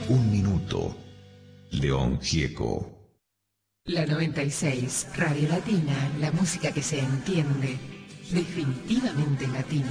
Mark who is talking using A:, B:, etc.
A: Un minuto. León Gieco.
B: La 96, Radio Latina, la música que se entiende, definitivamente latina.